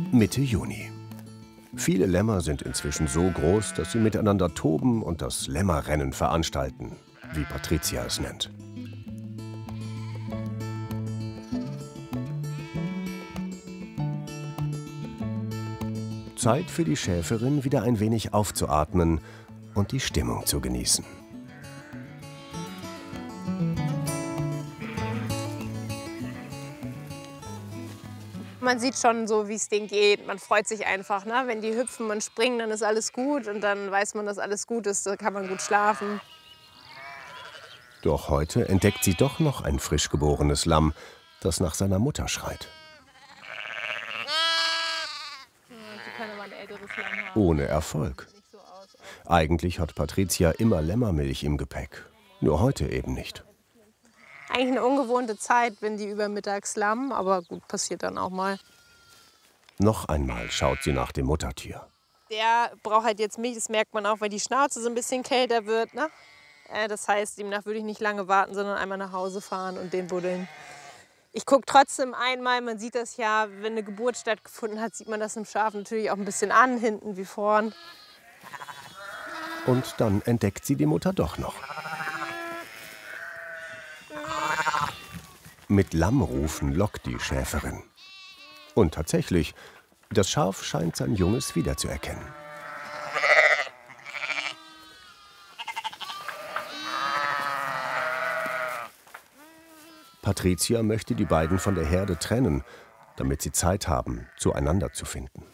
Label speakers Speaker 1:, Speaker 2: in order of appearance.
Speaker 1: Mitte Juni. Viele Lämmer sind inzwischen so groß, dass sie miteinander toben und das Lämmerrennen veranstalten, wie Patricia es nennt. Zeit für die Schäferin, wieder ein wenig aufzuatmen und die Stimmung zu genießen.
Speaker 2: Man sieht schon so, wie es denen geht. Man freut sich einfach, ne? Wenn die hüpfen und springen, dann ist alles gut. Und dann weiß man, dass alles gut ist, da kann man gut schlafen.
Speaker 1: Doch heute entdeckt sie doch noch ein frisch geborenes Lamm, das nach seiner Mutter schreit. Ohne Erfolg. Eigentlich hat Patricia immer Lämmermilch im Gepäck, nur heute eben nicht.
Speaker 2: Eigentlich eine ungewohnte Zeit, wenn die übermittags lammen, aber gut, passiert dann auch mal.
Speaker 1: Noch einmal schaut sie nach dem Muttertier.
Speaker 2: Der braucht halt jetzt Milch, das merkt man auch, weil die Schnauze so ein bisschen kälter wird, ne? Das heißt, demnach würde ich nicht lange warten, sondern einmal nach Hause fahren und den buddeln. Ich gucke trotzdem einmal, man sieht das ja, wenn eine Geburt stattgefunden hat, sieht man das im Schaf natürlich auch ein bisschen an, hinten wie vorn.
Speaker 1: Und dann entdeckt sie die Mutter doch noch. Mit Lammrufen lockt die Schäferin. Und tatsächlich, das Schaf scheint sein Junges wiederzuerkennen. Patricia möchte die beiden von der Herde trennen, damit sie Zeit haben, zueinander zu finden.